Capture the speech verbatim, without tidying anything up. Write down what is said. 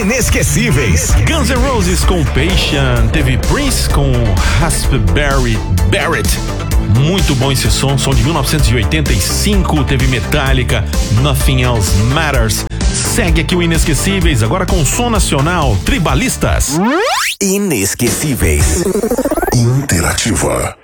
Inesquecíveis. Guns N' Roses com Patient, teve Prince com Raspberry Barrett. Muito bom esse som, som de mil novecentos e oitenta e cinco, teve Metallica, Nothing Else Matters. Segue aqui o Inesquecíveis, agora com som nacional, Tribalistas. Inesquecíveis. Interativa.